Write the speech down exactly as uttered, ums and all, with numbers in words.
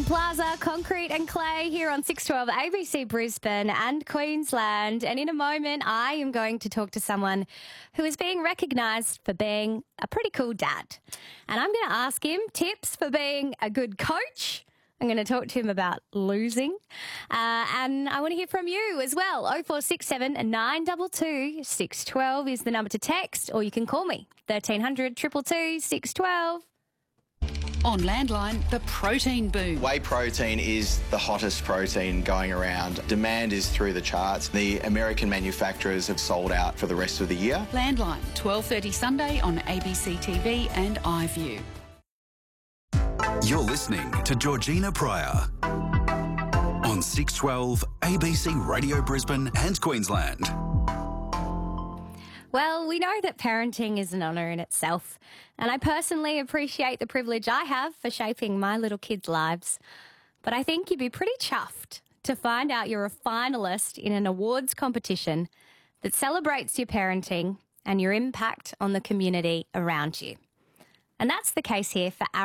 Crowne Plaza, Concrete and Clay here on six twelve A B C Brisbane and Queensland. And in a moment, I am going to talk to someone who is being recognised for being a pretty cool dad. And I'm going to ask him tips for being a good coach. I'm going to talk to him about losing. Uh, and I want to hear from you as well. oh four six seven, nine two two, six one two is the number to text, or you can call me, thirteen hundred, two two two, six one two. On Landline, the protein boom. Whey protein is the hottest protein going around. Demand is through the charts. The American manufacturers have sold out for the rest of the year. Landline, twelve thirty Sunday on A B C T V and iView. You're listening to Georgina Pryor on six twelve A B C Radio Brisbane and Queensland. Well, we know that parenting is an honour in itself, and I personally appreciate the privilege I have for shaping my little kids' lives. But I think you'd be pretty chuffed to find out you're a finalist in an awards competition that celebrates your parenting and your impact on the community around you. And that's the case here for our